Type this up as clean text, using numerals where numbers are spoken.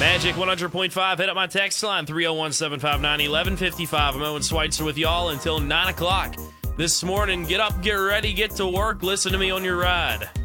Magic 100.5. Hit up my text line, 301-759-1155. I'm Owen Schweitzer with y'all until 9 o'clock this morning. Get up, get ready, get to work. Listen to me on your ride.